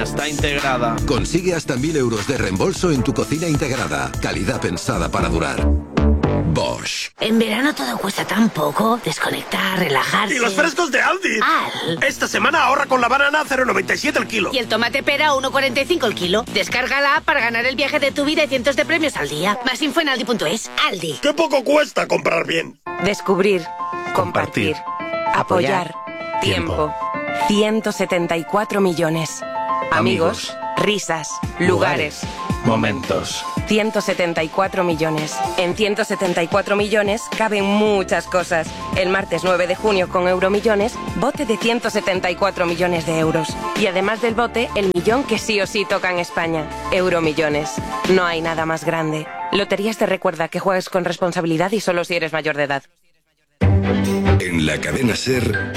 cocina está integrada. Consigue hasta 1.000 euros de reembolso en tu cocina integrada. Calidad pensada para durar. Bosch. En verano todo cuesta tan poco. Desconectar, relajarse. ¡Y los frescos de Aldi! Esta semana ahorra con la banana a 0,97 el kilo. Y el tomate pera a 1,45 el kilo. Descarga la app para ganar el viaje de tu vida y cientos de premios al día. Más info en aldi.es. Aldi. ¡Qué poco cuesta comprar bien! Descubrir. Compartir. Apoyar. Tiempo. 174 millones. Amigos. Risas. Lugares. Momentos. 174 millones. En 174 millones caben muchas cosas. El martes 9 de junio con Euromillones, bote de 174 millones de euros. Y además del bote, el millón que sí o sí toca en España. Euromillones. No hay nada más grande. Loterías te recuerda que juegues con responsabilidad y solo si eres mayor de edad. En la cadena SER,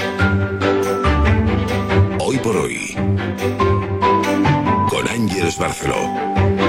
Hoy por Hoy, con Ángeles Barceló.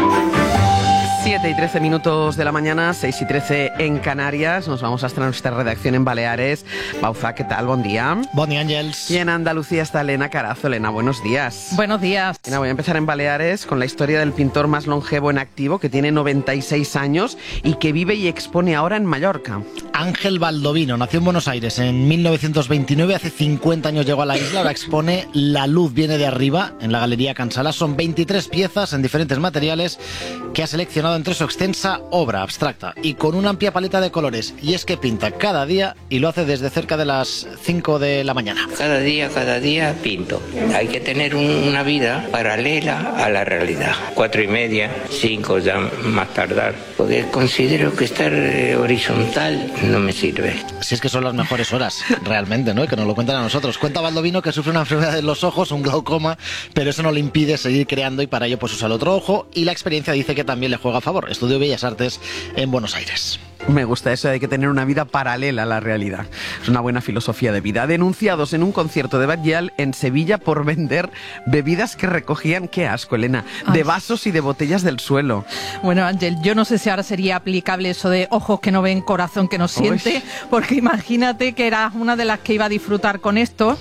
7 y 13 minutos de la mañana, 6 y 13 en Canarias. Nos vamos hasta nuestra redacción en Baleares. Bauza, ¿qué tal? Buen día. Buen día, Ángels. Y en Andalucía está Elena Carazo. Elena, buenos días. Buenos días. Elena, voy a empezar en Baleares con la historia del pintor más longevo en activo, que tiene 96 años y que vive y expone ahora en Mallorca. Ángel Baldovino nació en Buenos Aires en 1929, hace 50 años llegó a la isla, ahora expone La luz viene de arriba en la Galería Cansala. Son 23 piezas en diferentes materiales que ha seleccionado entre su extensa obra abstracta y con una amplia paleta de colores. Y es que pinta cada día y lo hace desde cerca de las 5 de la mañana. Cada día pinto. Hay que tener una vida paralela a la realidad. 4:30, 5 ya más tardar. Porque considero que estar horizontal no me sirve. Si es que son las mejores horas, realmente, ¿no? Y que nos lo cuentan a nosotros. Cuenta Baldovino que sufre una enfermedad de los ojos, un glaucoma, pero eso no le impide seguir creando y para ello pues usa el otro ojo y la experiencia dice que también le juega a favor. Estudió Bellas Artes en Buenos Aires. Me gusta eso, hay que tener una vida paralela a la realidad. Es una buena filosofía de vida. Denunciados en un concierto de Batllal en Sevilla por vender bebidas que recogían, qué asco, Elena, de vasos y de botellas del suelo. Bueno, Ángel, yo no sé si ahora sería aplicable eso de ojos que no ven, corazón que no siente, porque imagínate que eras una de las que iba a disfrutar con esto.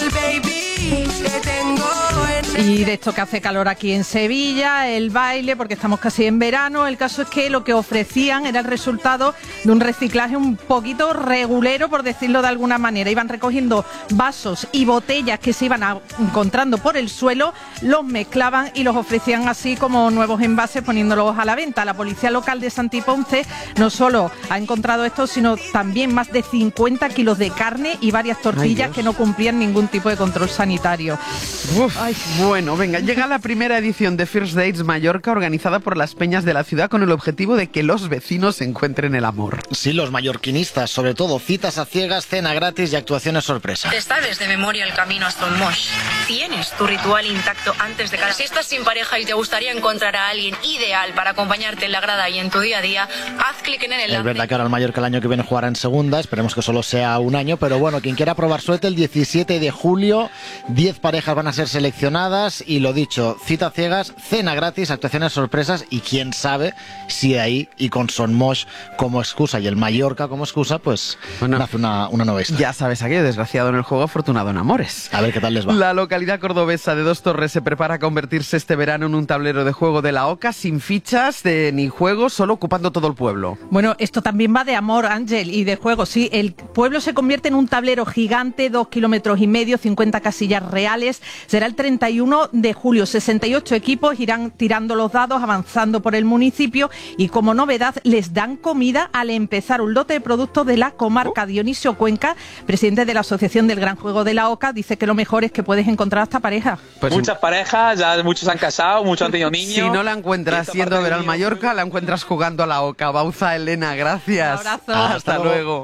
Y de esto que hace calor aquí en Sevilla, el baile, porque estamos casi en verano. El caso es que lo que ofrecían era el resultado de un reciclaje un poquito regulero, por decirlo de alguna manera. Iban recogiendo vasos y botellas que se iban encontrando por el suelo, los mezclaban y los ofrecían así como nuevos envases, poniéndolos a la venta. La policía local de Santiponce no solo ha encontrado esto, sino también más de 50 kilos de carne y varias tortillas que no cumplían ningún tipo de control sanitario. Bueno, venga, llega la primera edición de First Dates Mallorca, organizada por las peñas de la ciudad con el objetivo de que los vecinos encuentren el amor. Sí, los mallorquinistas, sobre todo, citas a ciegas, cena gratis y actuaciones sorpresa. Te sabes de memoria el camino hasta un mosh. Tienes tu ritual intacto antes de cada... Si estás sin pareja y te gustaría encontrar a alguien ideal para acompañarte en la grada y en tu día a día, haz clic en el enlace. Es verdad que ahora el Mallorca el año que viene jugará en segunda, esperemos que solo sea un año, pero bueno, quien quiera probar suerte, el 17 de julio, 10 parejas van a ser seleccionadas y lo dicho, cita ciegas, cena gratis, actuaciones sorpresas y quién sabe si de ahí y con Son Moix como excusa y el Mallorca como excusa, pues nace una nueva historia. Ya sabes, aquello desgraciado en el juego, afortunado en amores. A ver qué tal les va. La localidad cordobesa de Dos Torres se prepara a convertirse este verano en un tablero de juego de la OCA sin fichas ni juegos, solo ocupando todo el pueblo. Bueno, esto también va de amor, Ángel, y de juego. Sí, el pueblo se convierte en un tablero gigante, 2,5 kilómetros, 50 casillas reales. Será el 31 de julio. 68 equipos irán tirando los dados, avanzando por el municipio y como novedad les dan comida al empezar. Un lote de productos de la comarca. Dionisio Cuenca, presidente de la Asociación del Gran Juego de la OCA, dice que lo mejor es que puedes encontrar hasta pareja. Pues muchas parejas, ya muchos han casado, muchos han tenido niños. Si no la encuentras yendo a ver al Mallorca, la encuentras jugando a la OCA. Bauza, Elena, gracias. Un abrazo. Hasta luego.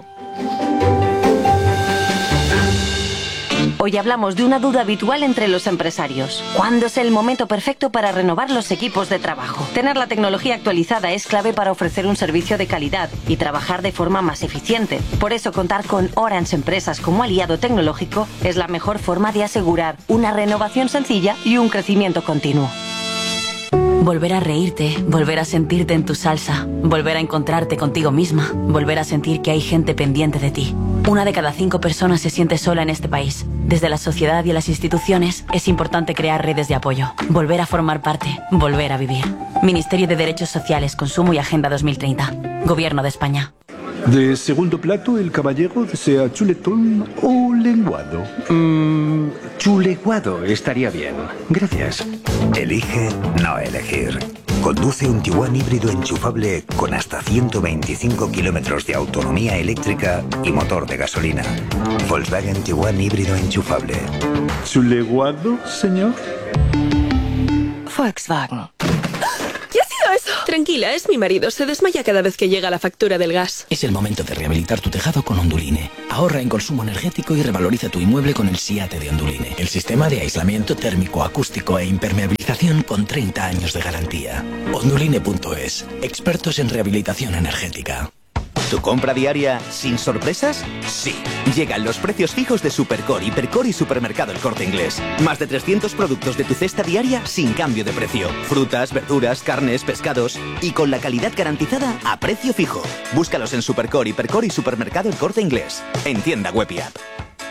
Hoy hablamos de una duda habitual entre los empresarios. ¿Cuándo es el momento perfecto para renovar los equipos de trabajo? Tener la tecnología actualizada es clave para ofrecer un servicio de calidad y trabajar de forma más eficiente. Por eso contar con Orange Empresas como aliado tecnológico es la mejor forma de asegurar una renovación sencilla y un crecimiento continuo. Volver a reírte, volver a sentirte en tu salsa, volver a encontrarte contigo misma, volver a sentir que hay gente pendiente de ti. 1 de cada 5 personas se siente sola en este país. Desde la sociedad y las instituciones es importante crear redes de apoyo, volver a formar parte, volver a vivir. Ministerio de Derechos Sociales, Consumo y Agenda 2030. Gobierno de España. De segundo plato, el caballero desea chuletón o lenguado. Chuleguado estaría bien. Gracias. Elige no elegir. Conduce un Tiguan híbrido enchufable con hasta 125 kilómetros de autonomía eléctrica y motor de gasolina. Volkswagen Tiguan híbrido enchufable. ¿Chuleguado, señor? Volkswagen. ¿Qué ha sido eso? Tranquila, es mi marido. Se desmaya cada vez que llega la factura del gas. Es el momento de rehabilitar tu tejado con Onduline. Ahorra en consumo energético y revaloriza tu inmueble con el SIATE de Onduline. El sistema de aislamiento térmico, acústico e impermeabilización con 30 años de garantía. Onduline.es. Expertos en rehabilitación energética. ¿Tu compra diaria sin sorpresas? Sí. Llegan los precios fijos de Supercore, Hipercore y Supermercado El Corte Inglés. Más de 300 productos de tu cesta diaria sin cambio de precio. Frutas, verduras, carnes, pescados y con la calidad garantizada a precio fijo. Búscalos en Supercore, Hipercore y Supermercado El Corte Inglés. En tienda web y app.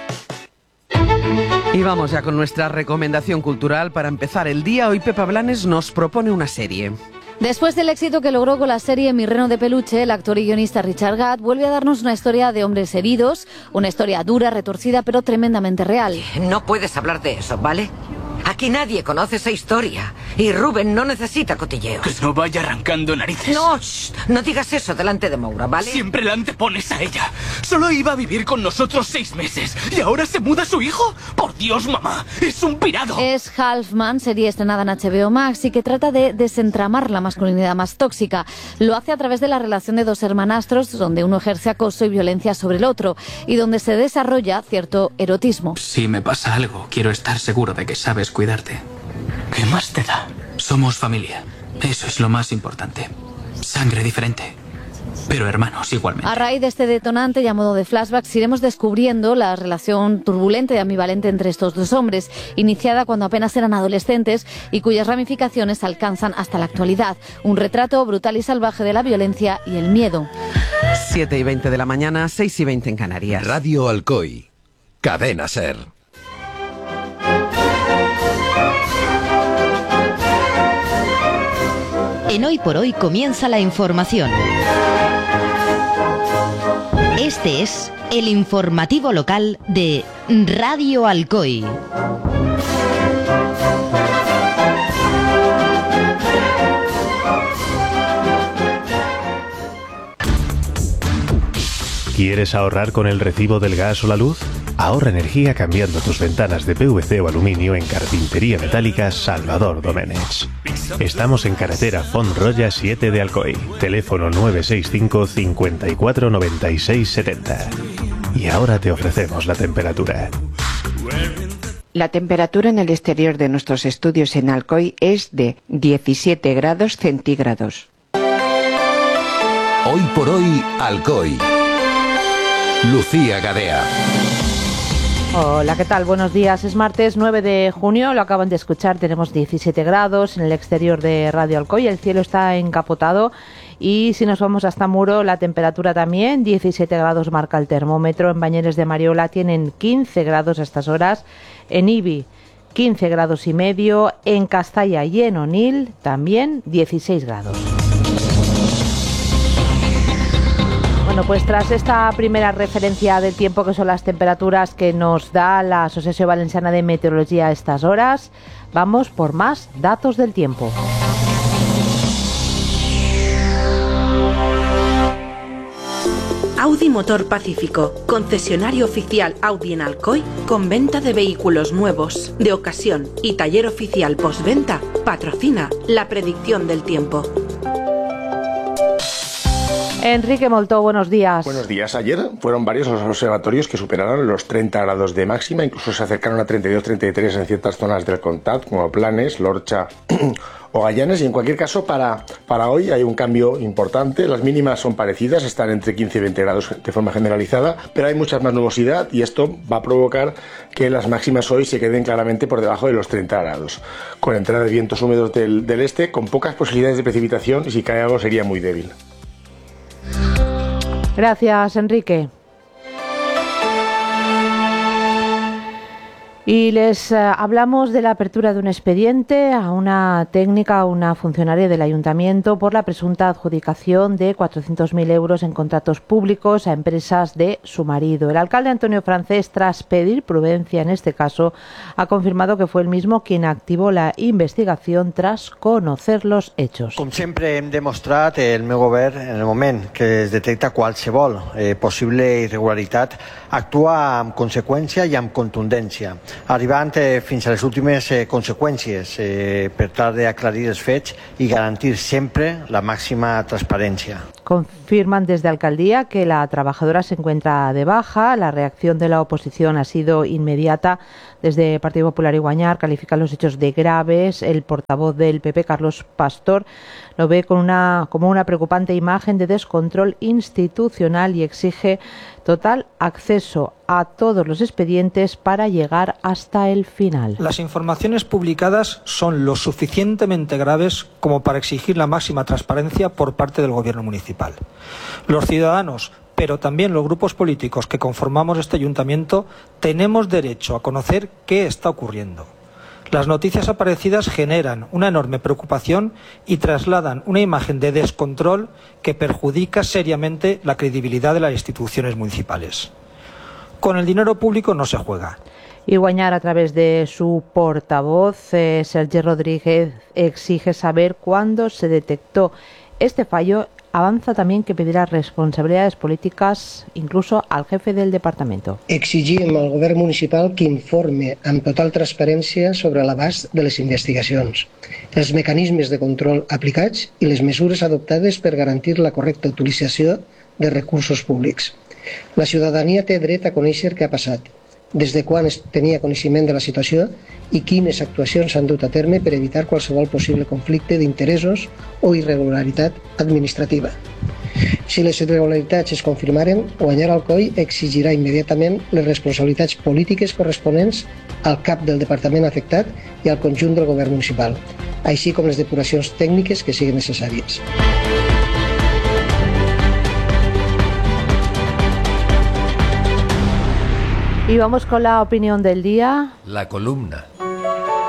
Y vamos ya con nuestra recomendación cultural para empezar el día. Hoy Pepa Blanes nos propone una serie. Después del éxito que logró con la serie Mi reno de peluche, el actor y guionista Richard Gadd vuelve a darnos una historia de hombres heridos, una historia dura, retorcida, pero tremendamente real. No puedes hablar de eso, ¿vale? Aquí nadie conoce esa historia y Rubén no necesita cotilleos. Que no vaya arrancando narices. No, no digas eso delante de Maura, ¿vale? Siempre la antepones a ella. Solo iba a vivir con nosotros 6 meses y ahora se muda su hijo. Por Dios, mamá, es un pirado. Es Halfman, serie estrenada en HBO Max y que trata de desentramar la masculinidad más tóxica. Lo hace a través de la relación de dos hermanastros donde uno ejerce acoso y violencia sobre el otro y donde se desarrolla cierto erotismo. Si me pasa algo, quiero estar seguro de que sabes cuidarte. ¿Qué más te da? Somos familia. Eso es lo más importante. Sangre diferente, pero hermanos igualmente. A raíz de este detonante y a modo de flashbacks iremos descubriendo la relación turbulenta y ambivalente entre estos dos hombres, iniciada cuando apenas eran adolescentes y cuyas ramificaciones alcanzan hasta la actualidad. Un retrato brutal y salvaje de la violencia y el miedo. 7:20 de la mañana, 6:20 en Canarias. Radio Alcoy. Cadena SER. En Hoy por Hoy comienza la información. Este es el informativo local de Radio Alcoy. ¿Quieres ahorrar con el recibo del gas o la luz? Ahorra energía cambiando tus ventanas de PVC o aluminio en Carpintería Metálica Salvador Doménech. Estamos en carretera Font-Roya 7 de Alcoy. Teléfono 965 54 96 70. Y ahora te ofrecemos la temperatura. La temperatura en el exterior de nuestros estudios en Alcoy es de 17 grados centígrados. Hoy por hoy, Alcoy. Lucía Gadea. Hola, ¿qué tal? Buenos días. Es martes 9 de junio, lo acaban de escuchar, tenemos 17 grados en el exterior de Radio Alcoy, el cielo está encapotado y si nos vamos hasta Muro, la temperatura también, 17 grados marca el termómetro, en Bañeres de Mariola tienen 15 grados a estas horas, en Ibi 15 grados y medio, en Castalla y en Onil también 16 grados. Bueno, pues tras esta primera referencia del tiempo, que son las temperaturas que nos da la Asociación Valenciana de Meteorología a estas horas, vamos por más datos del tiempo. Audi Motor Pacífico, concesionario oficial Audi en Alcoy, con venta de vehículos nuevos, de ocasión y taller oficial postventa, patrocina la predicción del tiempo. Enrique Moltó, buenos días. Buenos días. Ayer fueron varios los observatorios que superaron los 30 grados de máxima, incluso se acercaron a 32-33 en ciertas zonas del Comtat, como Planes, Lorcha o Gallanes, y en cualquier caso para hoy hay un cambio importante. Las mínimas son parecidas, están entre 15 y 20 grados de forma generalizada, pero hay mucha más nubosidad y esto va a provocar que las máximas hoy se queden claramente por debajo de los 30 grados, con entrada de vientos húmedos del este, con pocas posibilidades de precipitación y si cae algo sería muy débil. Gracias, Enrique. Y les hablamos de la apertura de un expediente a una técnica, a una funcionaria del ayuntamiento por la presunta adjudicación de 400.000 euros en contratos públicos a empresas de su marido. El alcalde Antonio Francés, tras pedir prudencia en este caso, ha confirmado que fue él mismo quien activó la investigación tras conocer los hechos. Com sempre hem demostrat, el meu govern, en el moment que es detecta qualsevol possible irregularitat, actua amb conseqüència i amb contundència, arribant fins a les últimes conseqüències per tal d'aclarir els fets i garantir sempre la máxima transparencia. Confirman desde Alcaldía que la trabajadora se encuentra de baja. La reacción de la oposición ha sido inmediata. Desde Partido Popular y Guañar califican los hechos de graves. El portavoz del PP, Carlos Pastor, lo ve como una preocupante imagen de descontrol institucional y exige total acceso a todos los expedientes para llegar hasta el final. Las informaciones publicadas son lo suficientemente graves como para exigir la máxima transparencia por parte del Gobierno municipal. Los ciudadanos, pero también los grupos políticos que conformamos este ayuntamiento, tenemos derecho a conocer qué está ocurriendo. Las noticias aparecidas generan una enorme preocupación y trasladan una imagen de descontrol que perjudica seriamente la credibilidad de las instituciones municipales. Con el dinero público no se juega. Y Guañar, a través de su portavoz, Sergi Rodríguez, exige saber cuándo se detectó este fallo. Avanza también que pedirá responsabilidades políticas incluso al jefe del departamento. Exigim al govern municipal que informe amb total transparència sobre l'abast de les investigacions, els mecanismes de control aplicats i les mesures adoptades per garantir la correcta utilització de recursos públics. La ciutadania té dret a conèixer què ha passat, des de quan es tenia coneixement de la situació i quines actuacions s'han dut a terme per evitar qualsevol possible conflicte d'interessos o irregularitat administrativa. Si les irregularitats es confirmaren, Guañar Alcoi exigirà immediatament les responsabilitats polítiques corresponents al cap del departament afectat i al conjunt del govern municipal, així com les depuracions tècniques que siguin necessàries. Y vamos con la opinión del día. La columna.